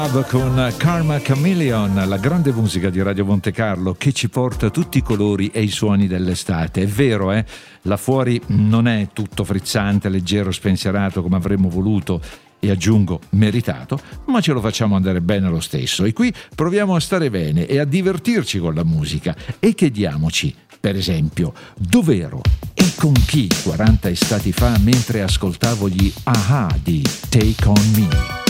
Con Karma Chameleon, la grande musica di Radio Monte Carlo che ci porta tutti i colori e i suoni dell'estate. È vero, là fuori non è tutto frizzante, leggero, spensierato come avremmo voluto e aggiungo meritato, ma ce lo facciamo andare bene lo stesso. E qui proviamo a stare bene e a divertirci con la musica e chiediamoci, per esempio, dov'ero e con chi 40 estati fa mentre ascoltavo gli Aha di Take On Me.